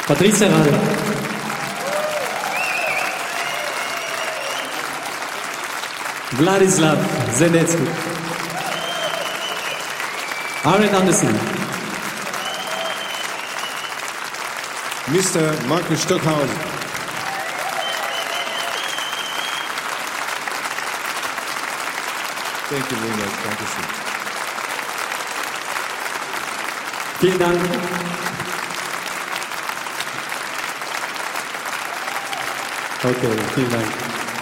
Patricia Rade. Vladislav Zenecki. Aaron Anderson. Mr. Markus Stockhausen. Thank you very much. Dankeschön. Vielen Dank. Okay, vielen Dank.